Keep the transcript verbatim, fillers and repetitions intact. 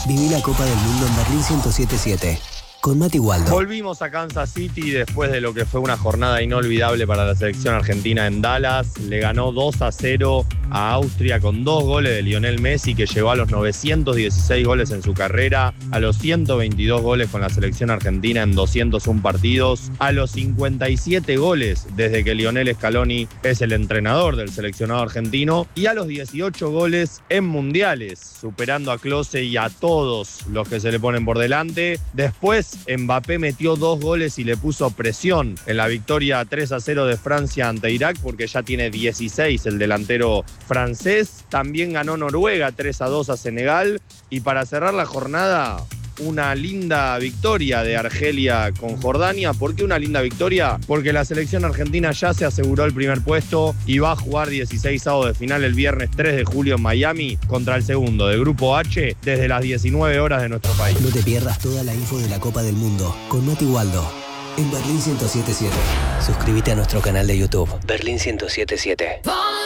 Viví la Copa del Mundo en Berlín ciento siete siete. Con Mati Waldo. Volvimos a Kansas City después de lo que fue una jornada inolvidable para la selección argentina en Dallas. Le ganó dos a cero a Austria con dos goles de Lionel Messi, que llegó a los novecientos dieciséis goles en su carrera, a los ciento veintidós goles con la selección argentina en doscientos uno partidos, a los cincuenta y siete goles desde que Lionel Scaloni es el entrenador del seleccionado argentino, y a los dieciocho goles en mundiales, superando a Klose y a todos los que se le ponen por delante. Después Mbappé metió dos goles y le puso presión en la victoria tres a cero de Francia ante Irak, porque ya tiene dieciséis el delantero francés. También ganó Noruega tres a dos a Senegal, y para cerrar la jornada, una linda victoria de Argelia con Jordania. ¿Por qué una linda victoria? Porque la selección argentina ya se aseguró el primer puesto y va a jugar dieciséis avos de final el viernes tres de julio en Miami contra el segundo del Grupo H desde las diecinueve horas de nuestro país. No te pierdas toda la info de la Copa del Mundo con Mati Waldo en Berlín ciento siete siete. Suscríbete a nuestro canal de YouTube Berlín ciento siete siete.